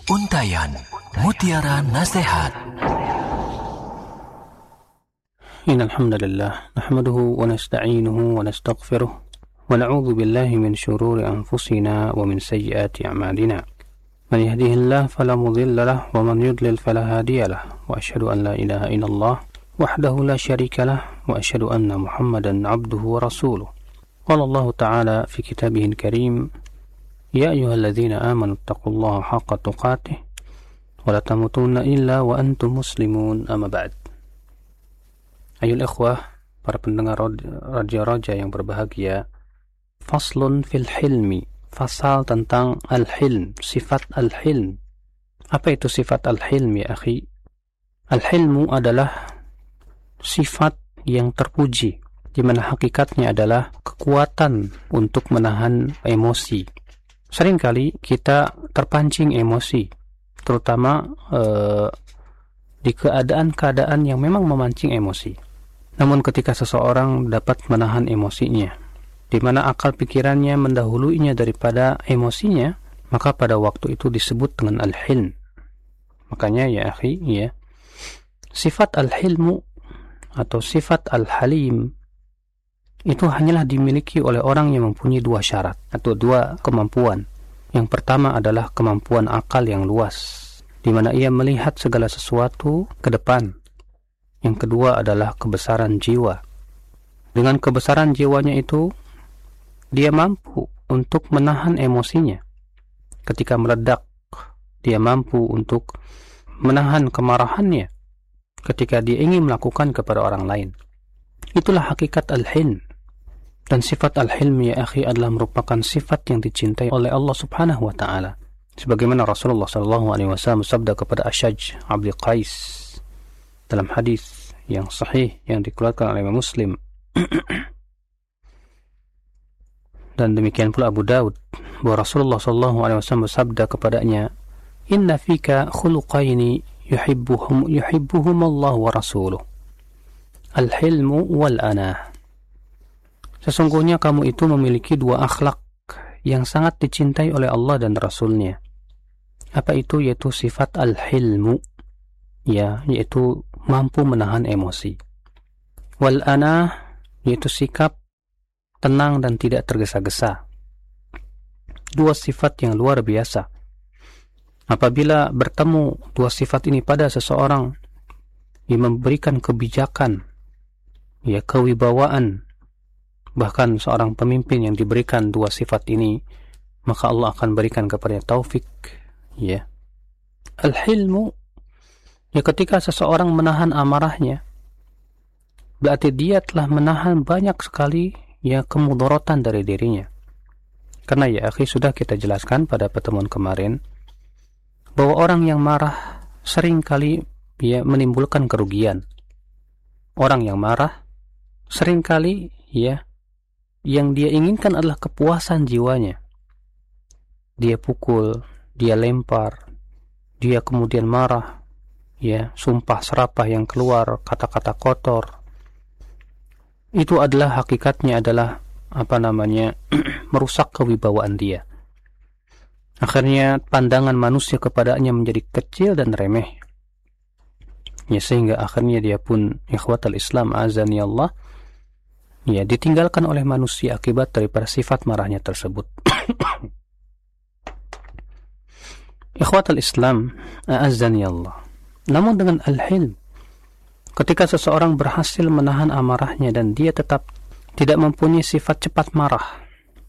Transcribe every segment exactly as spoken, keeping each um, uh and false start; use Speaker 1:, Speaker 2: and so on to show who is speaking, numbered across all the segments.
Speaker 1: Untayan Mutiara Nasihat.
Speaker 2: Innal hamdalillah nahmaduhu wa nasta'inuhu wa nastaghfiruh wa na'udzu billahi min shururi anfusina wa min sayyiati a'malina. Man yahdihillahu fala mudilla lahu wa man yudlil fala hadiya lahu. Wa asyhadu an la ilaha illallah wahdahu la syarika lahu wa asyhadu anna Muhammadan 'abduhu wa rasuluh. Qala Allah ta'ala fi kitabihil karim: Ya ayyuhalladzina amanu taqullaha haqqa tuqatih wa la tamutunna illa wa antum muslimun, amma ba'd. Ayol ikhwah, para pendengar raja-raja yang berbahagia, faslun fil hilmi, fasal tentang al-hilm, sifat al-hilm. Apa itu sifat al-hilm ya akhi? Al-hilmu adalah sifat yang terpuji, di mana hakikatnya adalah kekuatan untuk menahan emosi. Seringkali kita terpancing emosi, terutama eh, di keadaan-keadaan yang memang memancing emosi. Namun ketika seseorang dapat menahan emosinya, di mana akal pikirannya mendahuluinya daripada emosinya, maka pada waktu itu disebut dengan al-hilm. Makanya ya akhi, ya, sifat al-hilmu atau sifat al-halim itu hanyalah dimiliki oleh orang yang mempunyai dua syarat atau dua kemampuan. Yang pertama adalah kemampuan akal yang luas, di mana ia melihat segala sesuatu ke depan. Yang kedua adalah kebesaran jiwa. Dengan kebesaran jiwanya itu, dia mampu untuk menahan emosinya. Ketika meledak, dia mampu untuk menahan kemarahannya ketika dia ingin melakukan kepada orang lain. Itulah hakikat al-hilm. Dan sifat al-hilm ya akhi adalah merupakan sifat yang dicintai oleh Allah Subhanahu wa taala. Sebagaimana Rasulullah sallallahu alaihi wasallam bersabda kepada Asyaj Abdul Qais dalam hadis yang sahih yang dikeluarkan oleh Imam Muslim. Dan demikian pula Abu Daud, bahwa Rasulullah sallallahu alaihi wasallam bersabda kepadanya, "Inna fika khuluqaini yuhibbuhum yuhibbuhum Allah wa rasuluh. Al-hilmu wal anah." Sesungguhnya kamu itu memiliki dua akhlak yang sangat dicintai oleh Allah dan Rasulnya. Apa itu? Yaitu sifat al-hilmu, ya, yaitu mampu menahan emosi. Wal anah, yaitu sikap tenang dan tidak tergesa-gesa. Dua sifat yang luar biasa. Apabila bertemu dua sifat ini pada seseorang, yang memberikan kebijakan, ya, kewibawaan, bahkan seorang pemimpin yang diberikan dua sifat ini, maka Allah akan berikan kepadanya taufik, ya. Al-hilmu, ya, ketika seseorang menahan amarahnya, berarti dia telah menahan banyak sekali, ya, kemudorotan dari dirinya. Karena ya akhi, sudah kita jelaskan pada pertemuan kemarin bahwa orang yang marah sering kali, ya, menimbulkan kerugian. Orang yang marah sering kali, ya, yang dia inginkan adalah kepuasan jiwanya. Dia pukul, dia lempar, dia kemudian marah, ya, sumpah serapah yang keluar, kata-kata kotor. Itu adalah hakikatnya adalah apa namanya merusak kewibawaan dia. Akhirnya pandangan manusia kepadanya menjadi kecil dan remeh. Ya, sehingga akhirnya dia pun, ikhwatal Islam azani Allah, ya, ditinggalkan oleh manusia akibat daripada sifat marahnya tersebut. Ikhwatal Islam azani Allah. Namun dengan al-hilm, ketika seseorang berhasil menahan amarahnya dan dia tetap tidak mempunyai sifat cepat marah,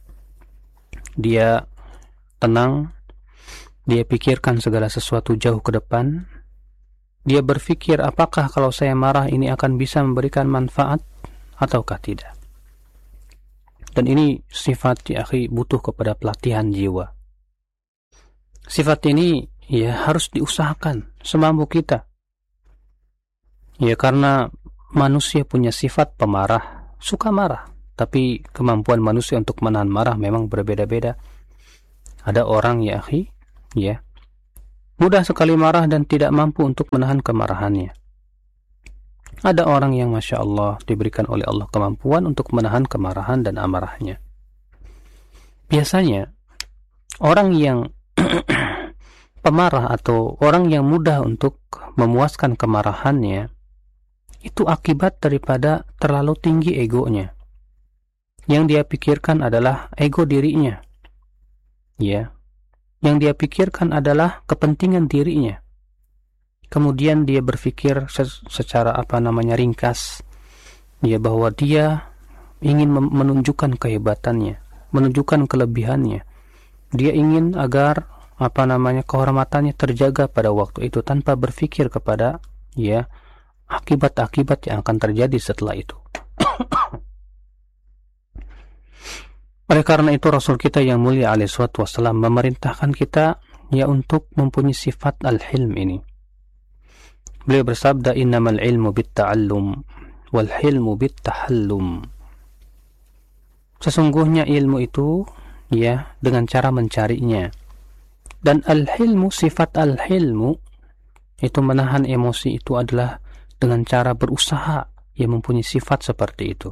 Speaker 2: dia tenang, dia pikirkan segala sesuatu jauh ke depan, dia berpikir apakah kalau saya marah ini akan bisa memberikan manfaat ataukah tidak. Dan ini sifat ya akhi butuh kepada pelatihan jiwa. Sifat ini ya harus diusahakan semampu kita. Ya, karena manusia punya sifat pemarah, suka marah, tapi kemampuan manusia untuk menahan marah memang berbeda-beda. Ada orang ya akhi, ya, mudah sekali marah dan tidak mampu untuk menahan kemarahannya. Ada orang yang Masya Allah diberikan oleh Allah kemampuan untuk menahan kemarahan dan amarahnya. Biasanya orang yang pemarah atau orang yang mudah untuk memuaskan kemarahannya itu akibat daripada terlalu tinggi egonya. Yang dia pikirkan adalah ego dirinya. Ya. Yang dia pikirkan adalah kepentingan dirinya. Kemudian dia berpikir secara apa namanya ringkas, ya, bahwa dia ingin menunjukkan kehebatannya, menunjukkan kelebihannya. Dia ingin agar apa namanya kehormatannya terjaga pada waktu itu tanpa berpikir kepada ya akibat-akibat yang akan terjadi setelah itu. Oleh karena itu Rasul kita yang mulia alaihi salatu wassalam memerintahkan kita ya untuk mempunyai sifat al-hilm ini. Beliau bersabda, innamal ilmu bit-ta'allum wal hilmu bit-tahallum. Sesungguhnya ilmu itu ya dengan cara mencarinya. Dan al-hilmu, sifat al-hilmu itu menahan emosi itu adalah dengan cara berusaha yang mempunyai sifat seperti itu.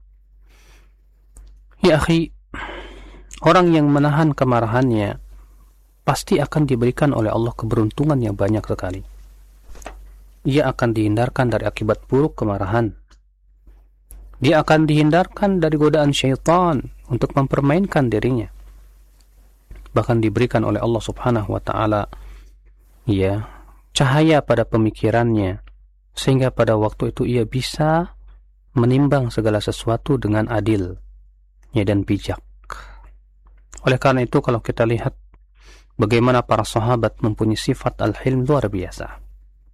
Speaker 2: Ya akhi, orang yang menahan kemarahannya pasti akan diberikan oleh Allah keberuntungan yang banyak sekali. Ia akan dihindarkan dari akibat buruk kemarahan. Dia akan dihindarkan dari godaan syaitan untuk mempermainkan dirinya. Bahkan diberikan oleh Allah Subhanahu wa taala ya cahaya pada pemikirannya sehingga pada waktu itu ia bisa menimbang segala sesuatu dengan adil ya dan bijak. Oleh karena itu kalau kita lihat bagaimana para sahabat mempunyai sifat al-hilm luar biasa.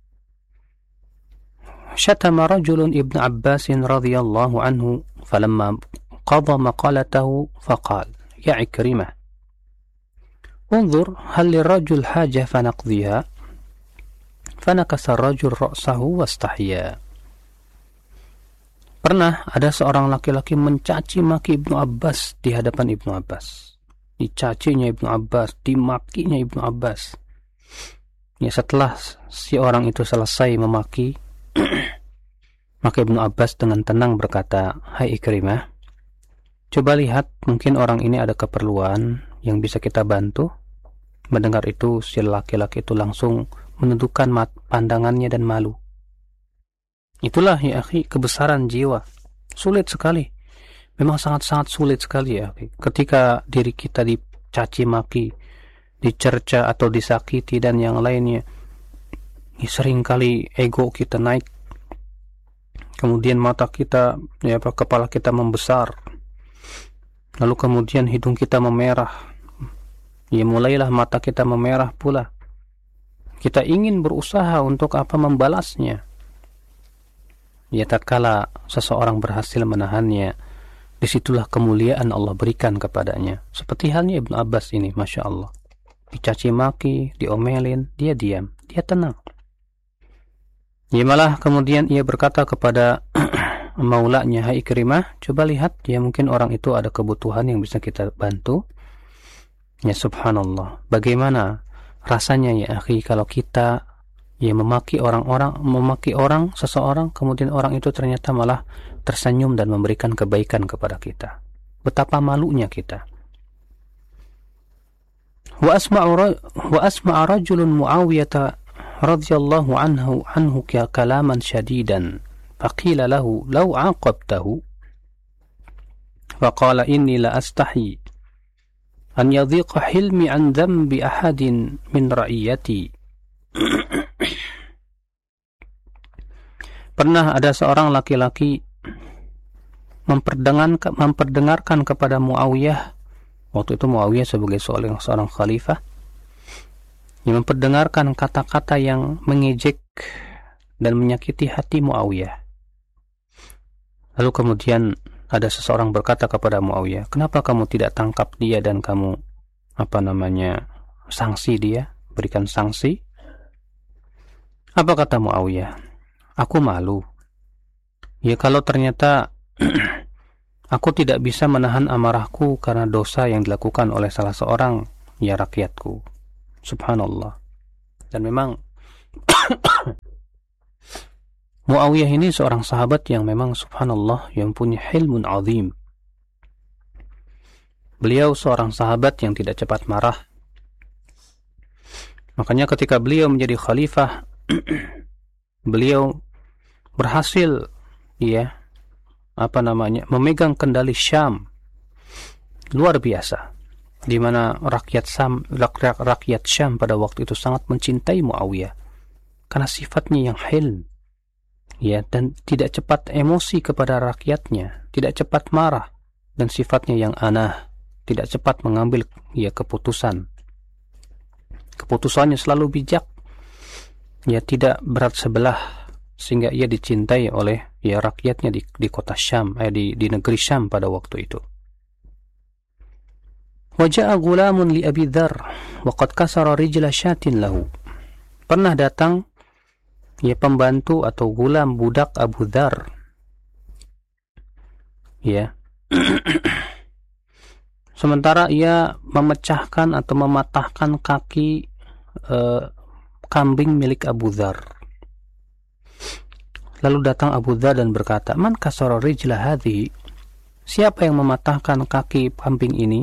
Speaker 2: شتم رجل ابن عباس رضي الله عنه فلما قضى مقالته فقال يا عكرمة انظر هل للرجل حاجة فنقضيها فنكس الرجل رأسه واستحيا. Pernah ada seorang laki-laki mencaci maki Ibnu Abbas di hadapan Ibnu Abbas. Dicacinya Ibnu Abbas, dimakinya Ibnu Abbas. Ya setelah si orang itu selesai memaki, maka Ibnu Abbas dengan tenang berkata, hai Ikrimah, coba lihat mungkin orang ini ada keperluan yang bisa kita bantu. Mendengar itu si laki-laki itu langsung menundukkan pandangannya dan malu. Itulah ya akhi kebesaran jiwa. Sulit sekali, memang sangat-sangat sulit sekali ya akhi. Ketika diri kita dicaci maki, dicerca atau disakiti dan yang lainnya, seringkali ego kita naik, kemudian mata kita, ya apa, kepala kita membesar, lalu kemudian hidung kita memerah, ya mulailah mata kita memerah pula. Kita ingin berusaha untuk apa membalasnya. Ya tatkala seseorang berhasil menahannya, disitulah kemuliaan Allah berikan kepadanya. Seperti halnya Ibnu Abbas ini, masya Allah, dicaci maki, diomelin, dia diam, dia tenang. Ya malah kemudian ia berkata kepada maulanya, hai Ikrimah, coba lihat ya mungkin orang itu ada kebutuhan yang bisa kita bantu. Ya subhanallah, bagaimana rasanya ya akhi kalau kita ya memaki orang-orang, memaki orang, seseorang, kemudian orang itu ternyata malah tersenyum dan memberikan kebaikan kepada kita. Betapa malunya kita. Wa asma'u wa asma'a rajulun Muawiyah radhiyallahu anhu anhu kalaman syadidan faqila lahu law aqabtahu faqala inni la astahi an yadhiqa hilmi an dhanbi ahadin min ra'iyati. Pernah ada seorang laki-laki memperdengarkan, memperdengarkan kepada Muawiyah, waktu itu Muawiyah sebagai seorang, seorang khalifah, yang memperdengarkan kata-kata yang mengejek dan menyakiti hati Muawiyah. Lalu kemudian ada seseorang berkata kepada Muawiyah, kenapa kamu tidak tangkap dia dan kamu apa namanya sanksi dia, berikan sanksi? Apa kata Muawiyah? Aku malu. Ya kalau ternyata aku tidak bisa menahan amarahku karena dosa yang dilakukan oleh salah seorang ya rakyatku. Subhanallah. Dan memang Muawiyah ini seorang sahabat yang memang subhanallah yang punya hilmun azim. Beliau seorang sahabat yang tidak cepat marah. Makanya ketika beliau menjadi khalifah, beliau berhasil ya apa namanya memegang kendali Syam luar biasa, di mana rakyat Syam rakyat, rakyat Syam pada waktu itu sangat mencintai Muawiyah karena sifatnya yang hilm ya, dan tidak cepat emosi kepada rakyatnya, tidak cepat marah, dan sifatnya yang anah, tidak cepat mengambil ya keputusan. Keputusannya selalu bijak, ya tidak berat sebelah, sehingga ia dicintai oleh ya rakyatnya di, di kota Syam, eh, di, di negeri Syam pada waktu itu. Waja'a gulamun li Abi Dzar wa qad kasara rijla syatin lahu. Pernah datang ya pembantu atau gulam budak Abu Dzar. Ya. Sementara ia memecahkan atau mematahkan kaki eh, kambing milik Abu Dzar. Lalu datang Abu Dzar dan berkata, "Man kasara rijla hadhihi?" Siapa yang mematahkan kaki kambing ini?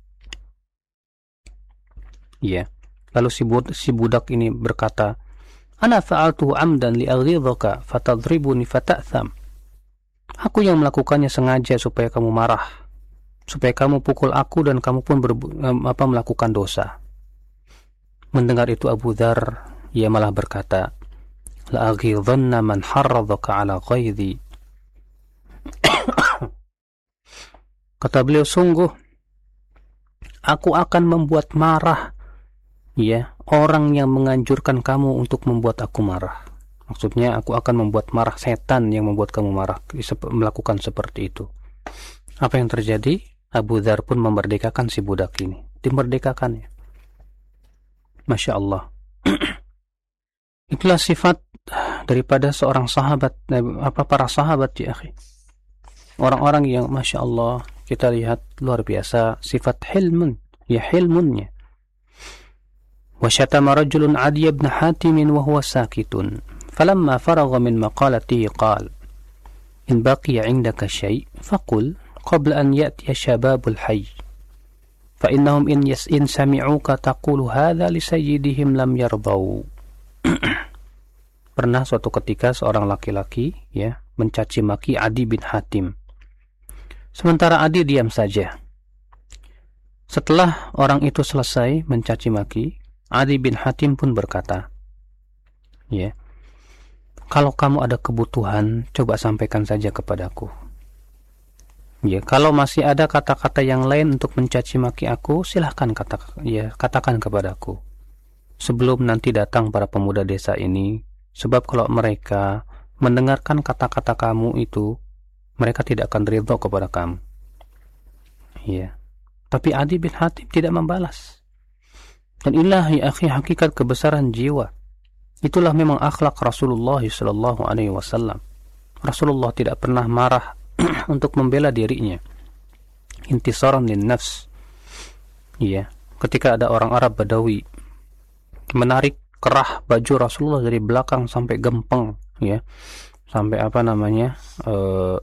Speaker 2: Ya. Lalu si, bud si budak ini berkata, "Ana fa'altuhu amdan li'aghidhaka fatadribuni fata'tham." Aku yang melakukannya sengaja supaya kamu marah, supaya kamu pukul aku dan kamu pun apa melakukan dosa. Mendengar itu Abu Dzar ia malah berkata, "La'aghidhanna man harradhaka 'ala ghaidhi." Kata beliau, sungguh aku akan membuat marah ya orang yang menganjurkan kamu untuk membuat aku marah. Maksudnya aku akan membuat marah setan yang membuat kamu marah melakukan seperti itu. Apa yang terjadi? Abu Dzar pun memerdekakan si budak ini. Dimerdekakannya. Masya Allah. Itulah sifat daripada seorang sahabat, apa para sahabat ya akhi. Orang-orang yang Masya Allah kita lihat luar biasa sifat hilmun, ya hilmunnya. وشتم رجل عدي بن حاتم وهو ساكت فلما فرغ من مقالته قال إن بقي عندك شيء فقل قبل أن يأتي شباب الحي فإنهم إن, إن سمعوك تقول هذا لسيدهم لم يرضوا. Pernah suatu ketika seorang laki-laki ya mencaci maki Adi bin Hatim, sementara Adi diam saja. Setelah orang itu selesai mencaci maki, Adi bin Hatim pun berkata, ya, kalau kamu ada kebutuhan, coba sampaikan saja kepadaku. Ya, kalau masih ada kata-kata yang lain untuk mencaci maki aku, silahkan kata, ya, katakan kepadaku. Sebelum nanti datang para pemuda desa ini, sebab kalau mereka mendengarkan kata-kata kamu itu, mereka tidak akan ridho kepada kamu. Ya, tapi Adi bin Hatim tidak membalas. Dan inilah ya akhi hakikat kebesaran jiwa. Itulah memang akhlak Rasulullah sallallahu alaihi wasallam. Rasulullah tidak pernah marah untuk membela dirinya. Intisaran lin nafs. Ya, ketika ada orang Arab Badawi menarik kerah baju Rasulullah dari belakang sampai gempeng, ya. Sampai apa namanya? Uh,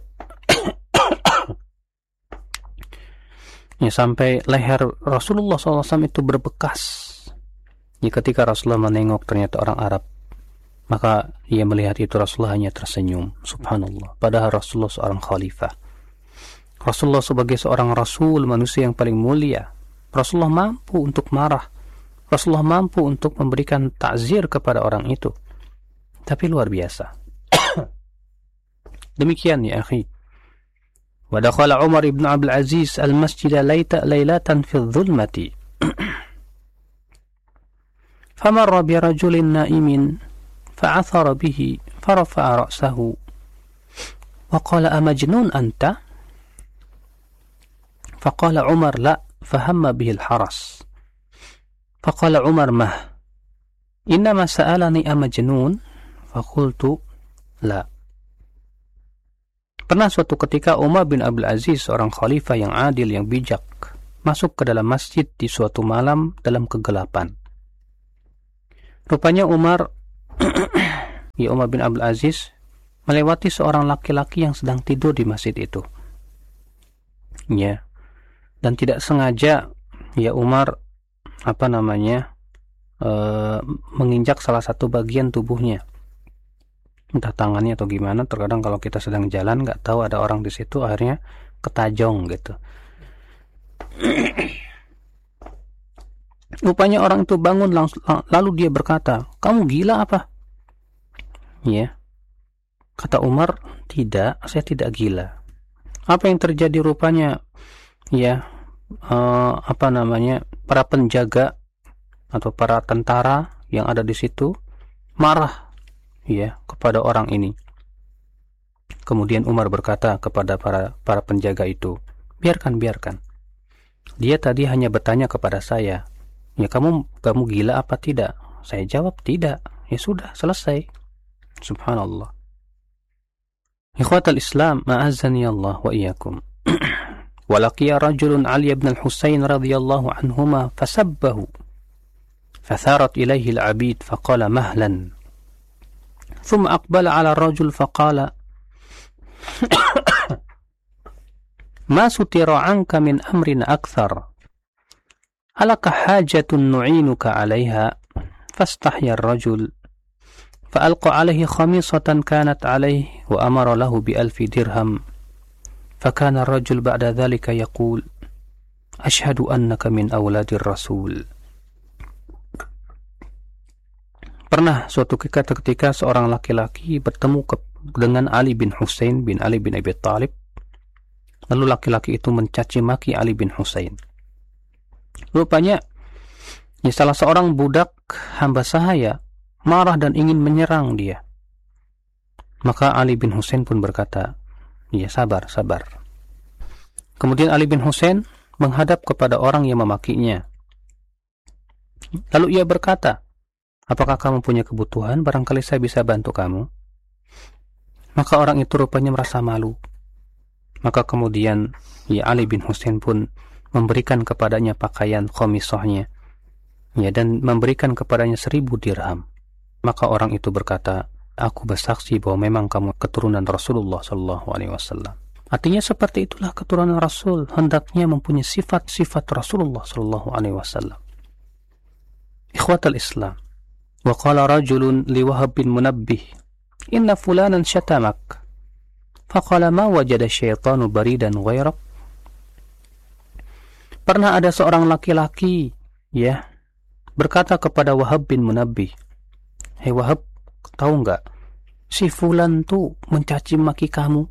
Speaker 2: ya, sampai leher Rasulullah shallallahu alaihi wasallam itu berbekas. Ya, ketika Rasulullah menengok ternyata orang Arab, maka ia melihat itu Rasulullah hanya tersenyum. Subhanallah. Padahal Rasulullah seorang khalifah. Rasulullah sebagai seorang Rasul, manusia yang paling mulia, Rasulullah mampu untuk marah. Rasulullah mampu untuk memberikan takzir kepada orang itu. Tapi luar biasa. Demikian ya akhi. Wa dakhala Umar ibn Abdul Aziz al-masjid laylatan fi adh-dhulmati. فمر برجل نائم فعثر به فرفع رأسه وقال أمجنون أنت؟ فقال عمر لا فهم به الحرس فقال عمر مه إنما سألني أمجنون فقلت لا. Pernah suatu ketika Umar bin Abdul Aziz, seorang khalifah yang adil, yang bijak, masuk ke dalam masjid di suatu malam dalam kegelapan. Rupanya Umar ya Umar bin Abdul Aziz melewati seorang laki-laki yang sedang tidur di masjid itu. Ya. Dan tidak sengaja ya Umar apa namanya? uh, menginjak salah satu bagian tubuhnya, entah tangannya atau gimana. Terkadang kalau kita sedang jalan nggak tahu ada orang di situ, akhirnya ketajong gitu. Rupanya orang itu bangun langsung, lalu dia berkata, "Kamu gila apa?" Ya, kata Umar, "Tidak, saya tidak gila." Apa yang terjadi? Rupanya ya uh, apa namanya para penjaga atau para tentara yang ada di situ marah ya kepada orang ini. Kemudian Umar berkata kepada para para penjaga itu, "Biarkan, biarkan. Dia tadi hanya bertanya kepada saya, ya kamu kamu gila apa tidak?" Saya jawab tidak. Ya sudah, selesai. Subhanallah. Ikhwatal Islam, ma'azani Allah wa iyyakum. Walaqiya rajulun Ali ibn al-Husayn radhiyallahu anhuma fasabbahu. Fatharat ilayhi al-'abid faqala mahlan. Thumma aqbala 'ala ar-rajul faqala ما ستر عنك من أمر أكثر ألك حاجة نعينك عليها فاستحيا الرجل فألقى عليه خميصة كانت عليه وأمر له بألف درهم فكان الرجل بعد ذلك يقول أشهد أنك من أولاد الرسول. Pernah suatu ketika seorang laki-laki bertemu dengan Ali bin Husain bin Ali bin Abi Thalib. Lalu laki-laki itu mencaci maki Ali bin Husain. Rupanya ya salah seorang budak hamba sahaya marah dan ingin menyerang dia. Maka Ali bin Husain pun berkata, "Ya sabar, sabar." Kemudian Ali bin Husain menghadap kepada orang yang memakinya. Lalu ia berkata, "Apakah kamu punya kebutuhan? Barangkali saya bisa bantu kamu." Maka orang itu rupanya merasa malu. Maka kemudian ya Ali bin Husain pun memberikan kepadanya pakaian khomisohnya, ya, dan memberikan kepadanya seribu dirham. Maka orang itu berkata, "Aku bersaksi bahwa memang kamu keturunan Rasulullah Shallallahu Alaihi Wasallam." Artinya seperti itulah keturunan Rasul, hendaknya mempunyai sifat-sifat Rasulullah Shallallahu Alaihi Wasallam. Ikhwatal Islam, wa qala rajulun li Wahab bin Munabbih, "Inna fulanan syatamak." Faqala ma wajada syaitanu baridan ghairak. Pernah ada seorang laki-laki ya berkata kepada Wahab bin Munabbih, "Hei Wahab, tahu enggak si fulan tuh mencaci maki kamu?"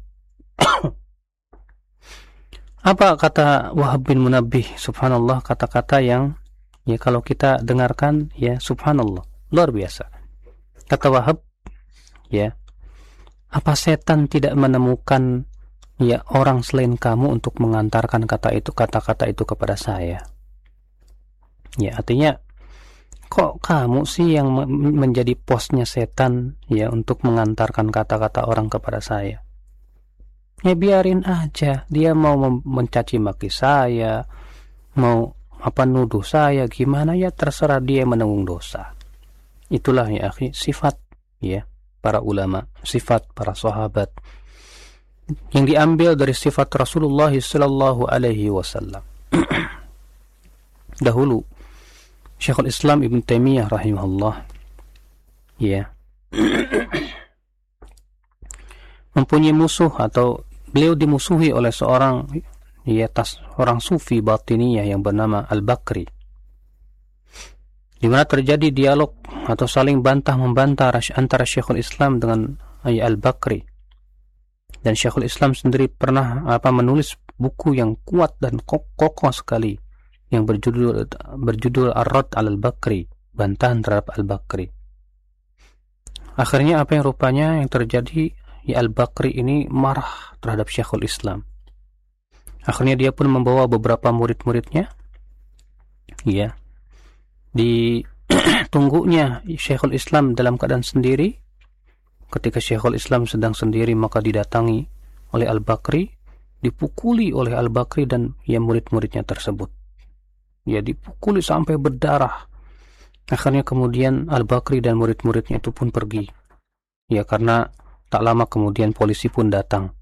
Speaker 2: Apa kata Wahab bin Munabbih? Subhanallah, kata-kata yang ya kalau kita dengarkan ya subhanallah, luar biasa. Kata Wahab, ya, apa setan tidak menemukan ya orang selain kamu untuk mengantarkan kata itu kata-kata itu kepada saya? Ya, artinya kok kamu sih yang menjadi posnya setan ya untuk mengantarkan kata-kata orang kepada saya? Ya biarin aja, dia mau mencaci maki saya, mau apa nuduh saya gimana, ya terserah dia menanggung dosa. Itulah ya akhi sifat ya para ulama, sifat para sahabat yang diambil dari sifat Rasulullah sallallahu alaihi wasallam. Dahulu Syekhul Islam Ibn Taimiyah rahimahullah ya mempunyai musuh, atau beliau dimusuhi oleh seorang ya tas orang sufi batiniyah yang bernama Al-Bakri, di mana terjadi dialog atau saling bantah membantah antara Syekhul Islam dengan Al-Bakri. Dan Syekhul Islam sendiri pernah apa menulis buku yang kuat dan kokoh sekali yang berjudul berjudul Ar-Radd 'ala Al-Bakri, bantahan terhadap Al-Bakri. Akhirnya apa yang rupanya yang terjadi, ya Al-Bakri ini marah terhadap Syekhul Islam. Akhirnya dia pun membawa beberapa murid-muridnya ya di tunggunya Syekhul Islam dalam keadaan sendiri. Ketika Syekhul Islam sedang sendiri, maka didatangi oleh Al-Bakri, dipukuli oleh Al-Bakri dan ya murid-muridnya tersebut. Ya dipukuli sampai berdarah. Akhirnya kemudian Al-Bakri dan murid-muridnya itu pun pergi. Ya karena tak lama kemudian polisi pun datang.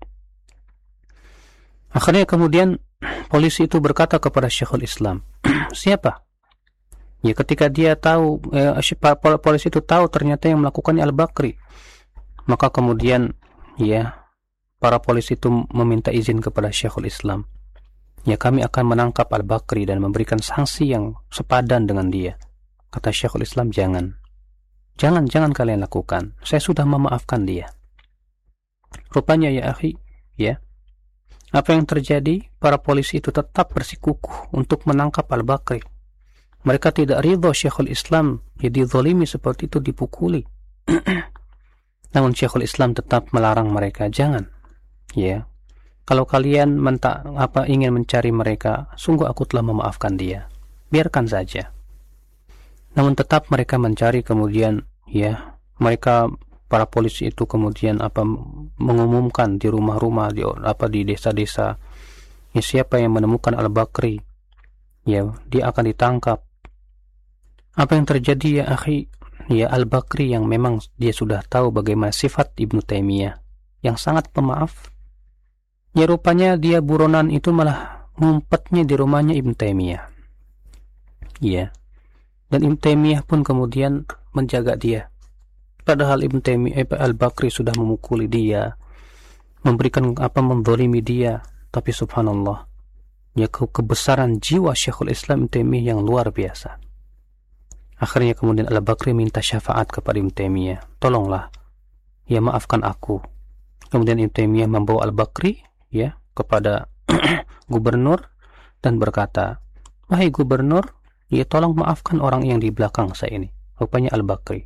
Speaker 2: Akhirnya kemudian polisi itu berkata kepada Syekhul Islam, "Siapa Ya ketika dia tahu, eh, polisi itu tahu ternyata yang melakukannya Al-Bakri, maka kemudian ya para polisi itu meminta izin kepada Syekhul Islam. Ya kami akan menangkap Al-Bakri dan memberikan sanksi yang sepadan dengan dia. Kata Syekhul Islam, jangan. Jangan, jangan kalian lakukan. Saya sudah memaafkan dia. Rupanya ya akhi, ya. Apa yang terjadi? Para polisi itu tetap bersikukuh untuk menangkap Al-Bakri. Mereka tidak ridho Syekhul Islam jadi zalimi seperti itu, dipukuli. Namun Syekhul Islam tetap melarang mereka, jangan. Ya. Kalau kalian mentak apa ingin mencari mereka, sungguh aku telah memaafkan dia. Biarkan saja. Namun tetap mereka mencari, kemudian ya, mereka para polisi itu kemudian apa mengumumkan di rumah-rumah, di apa di desa-desa, ya, siapa yang menemukan Al-Bakri, ya dia akan ditangkap. Apa yang terjadi ya akhi? Ya Al-Bakri yang memang dia sudah tahu bagaimana sifat Ibnu Taimiyah yang sangat pemaaf, ya rupanya dia buronan itu malah ngumpetnya di rumahnya Ibnu Taimiyah. Ya. Dan Ibnu Taimiyah pun kemudian menjaga dia. Padahal Ibnu Taimiyah eh, Al-Bakri sudah memukuli dia, memberikan apa menzalimi dia, tapi subhanallah, ya ke kebesaran jiwa Syekhul Islam Ibnu Taimiyah yang luar biasa. Akhirnya kemudian Al-Bakri minta syafaat kepada Ibnu Taimiyah, tolonglah, ya maafkan aku. Kemudian Ibnu Taimiyah membawa Al-Bakri ya kepada gubernur dan berkata, wahai gubernur, ya tolong maafkan orang yang di belakang saya ini. Rupanya Al-Bakri.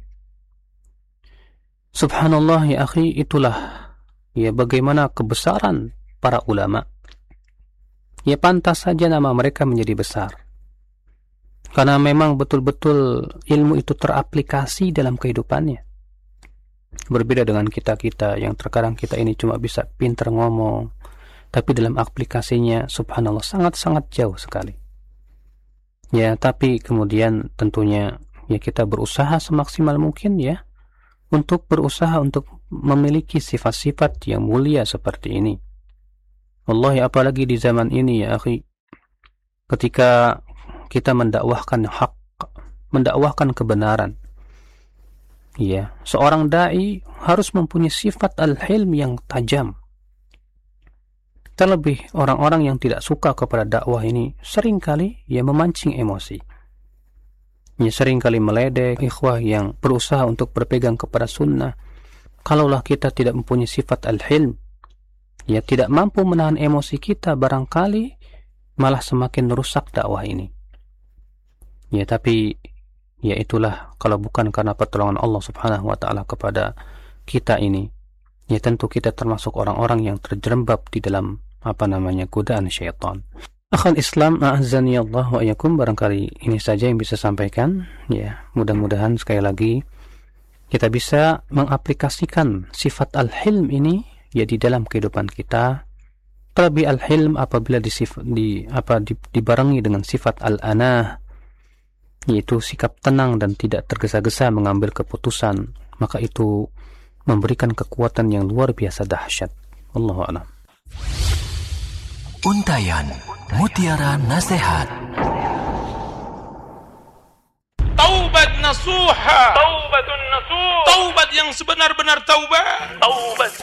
Speaker 2: Subhanallah ya akhi, itulah ya bagaimana kebesaran para ulama. Ya pantas saja nama mereka menjadi besar, karena memang betul-betul ilmu itu teraplikasi dalam kehidupannya. Berbeda dengan kita-kita yang terkadang kita ini cuma bisa pintar ngomong, tapi dalam aplikasinya subhanallah sangat-sangat jauh sekali. Ya, tapi kemudian tentunya ya kita berusaha semaksimal mungkin ya untuk berusaha untuk memiliki sifat-sifat yang mulia seperti ini. Wallahi apalagi di zaman ini ya akhi, ketika kita mendakwahkan hak, mendakwahkan kebenaran. Ya, seorang dai harus mempunyai sifat al-hilm yang tajam. Terlebih orang-orang yang tidak suka kepada dakwah ini seringkali ya memancing emosi. Ya seringkali meledek ikhwah yang berusaha untuk berpegang kepada sunnah. Kalaulah kita tidak mempunyai sifat al-hilm, ya tidak mampu menahan emosi kita, barangkali malah semakin merusak dakwah ini. Ya tapi ya itulah, kalau bukan karena pertolongan Allah Subhanahu wa taala kepada kita ini, ya tentu kita termasuk orang-orang yang terjerembab di dalam apa namanya godaan syaitan. Akhal Islam, a'azzani Allah wa iyyakum, barangkali ini saja yang bisa sampaikan. Ya, mudah-mudahan sekali lagi kita bisa mengaplikasikan sifat al-hilm ini ya di dalam kehidupan kita. Terlebih al-hilm apabila disif, di apa di, dibarengi dengan sifat al-anah, yaitu sikap tenang dan tidak tergesa-gesa mengambil keputusan, maka itu memberikan kekuatan yang luar biasa dahsyat. Wallahu a'lam.
Speaker 1: Untayan Mutiara Nasihat.
Speaker 3: Taubat nasuha. Taubatun nasuh. Taubat yang sebenar-benar taubat. Taubat